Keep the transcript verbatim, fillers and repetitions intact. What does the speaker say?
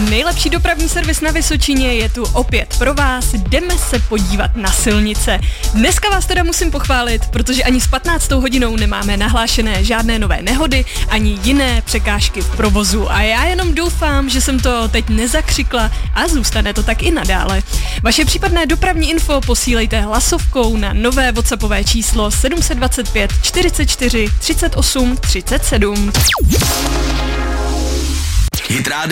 Nejlepší dopravní servis na Vysočině je tu opět pro vás. Jdeme se podívat na silnice. Dneska vás teda musím pochválit, protože ani s patnáctou hodinou nemáme nahlášené žádné nové nehody, ani jiné překážky v provozu. A já jenom doufám, že jsem to teď nezakřikla a zůstane to tak i nadále. Vaše případné dopravní info posílejte hlasovkou na nové WhatsAppové číslo sedm dva pět čtyřicet čtyři třicet osm třicet sedm. Hit rádio.